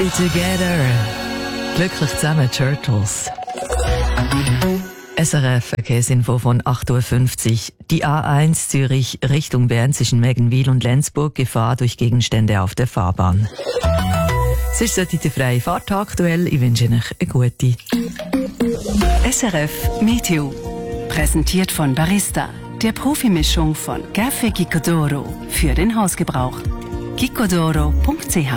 Together. Glücklich zusammen, Turtles. SRF Verkehrsinfo von 8.50 Uhr. Die A1 Zürich Richtung Bern zwischen Meggenwil und Lenzburg, Gefahr durch Gegenstände auf der Fahrbahn. Es ist heute der freie Fahrt aktuell. Ich wünsche euch eine gute. SRF Meteo. Präsentiert von Barista, der Profimischung von Café Gicodoro für den Hausgebrauch. gicodoro.ch.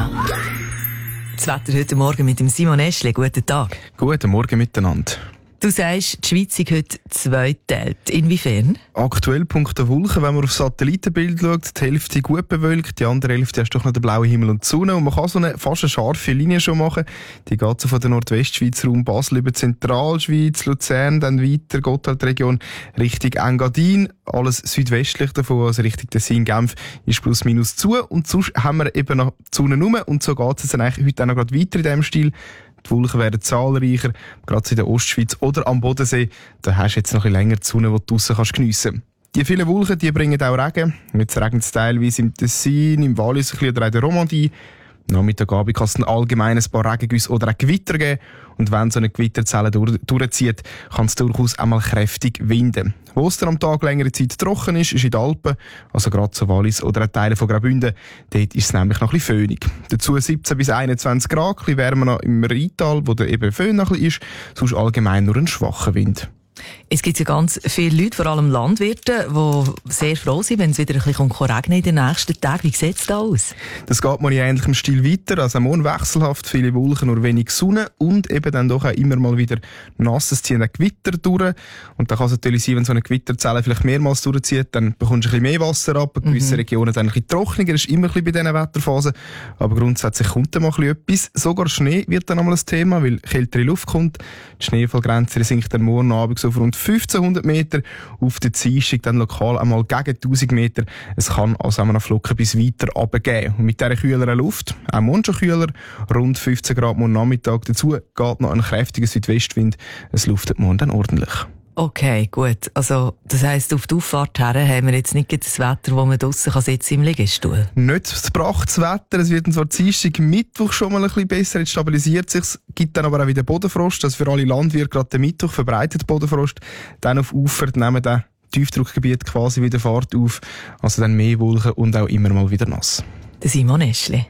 Das Wetter heute Morgen mit dem Simon Eschle. Guten Tag. Guten Morgen miteinander. Du sagst, die Schweiz ist heute zweiteilt. Inwiefern? Aktuell punkto Wolken, wenn man auf Satellitenbild schaut, die Hälfte gut bewölkt, die andere Hälfte hast doch noch den blauen Himmel und die Sonne. Und man kann fast eine scharfe Linie schon machen. Die geht so von der Nordwestschweiz Raum Basel über Zentralschweiz, Luzern, dann weiter Gotthardregion Richtung Engadin. Alles südwestlich davon, also Richtung Tessin, Genf, ist plus minus zu. Und sonst haben wir eben noch die Sonne rum. Und so geht es dann eigentlich heute auch noch gerade weiter in diesem Stil. Die Wolken werden zahlreicher, gerade in der Ostschweiz oder am Bodensee. Da hast du jetzt noch ein bisschen länger die Sonne, die du draussen geniessen kannst. Die vielen Wolken, die bringen auch Regen. Jetzt regnet es teilweise im Tessin, im Wallis oder auch in der Romandie. Nachmittagabend kann es dann allgemein ein paar Regengüsse oder auch Gewitter geben. Und wenn so eine Gewitterzelle durchzieht, kann es durchaus einmal kräftig winden. Wo es dann am Tag längere Zeit trocken ist in den Alpen, also gerade so Wallis oder auch Teile von Graubünden. Dort ist es nämlich noch ein bisschen föhnig. Dazu 17 bis 21 Grad, ein bisschen wärmer noch im Rheintal, wo der eben Föhn noch ein bisschen ist, sonst allgemein nur ein schwacher Wind. Es gibt ja ganz viele Leute, vor allem Landwirte, die sehr froh sind, wenn es wieder ein bisschen regnen in den nächsten Tagen. Wie sieht es da aus? Das geht mal in ähnlichem Stil weiter. Also morgen wechselhaft, viele Wolken, nur wenig Sonne und eben dann doch auch immer mal wieder nasses ziehende Gewitter durch. Und da kann es natürlich sein, wenn so eine Gewitterzelle vielleicht mehrmals durchzieht, dann bekommst du ein bisschen mehr Wasser ab. In gewissen Regionen dann ein bisschen trockener. Das ist immer ein bisschen bei diesen Wetterphasen. Aber grundsätzlich kommt dann mal ein bisschen etwas. Sogar Schnee wird dann einmal ein Thema, weil kältere Luft kommt. Die Schneefallgrenze sinkt dann morgen Abend so auf rund 1500 Meter, auf der Dienstag dann lokal einmal gegen 1000 Meter. Es kann also auch noch Flocken bis weiter runtergehen. Und mit dieser kühleren Luft, auch morgen schon kühler, rund 15 Grad morgen Nachmittag, dazu geht noch ein kräftiger Südwestwind. Es luftet morgen dann ordentlich. Okay, gut. Also, das heisst, auf die Auffahrt her haben wir jetzt nicht das Wetter, wo man draussen sitzen im Liegestuhl. Nicht das prachtes Wetter. Es wird dann zwar Dienstag, Mittwoch schon mal ein bisschen besser. Jetzt stabilisiert sich. Es gibt dann aber auch wieder Bodenfrost. Also für alle Landwirte gerade der Mittwoch verbreitet Bodenfrost. Dann auf Ufer nehmen der Tiefdruckgebiet quasi wieder Fahrt auf. Also dann mehr Wolken und auch immer mal wieder nass. Der Simon Eschle.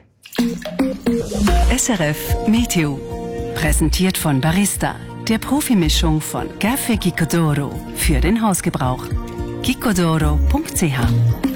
SRF Meteo. Präsentiert von Barista, der Profimischung von Café Gicodoro für den Hausgebrauch. gicodoro.ch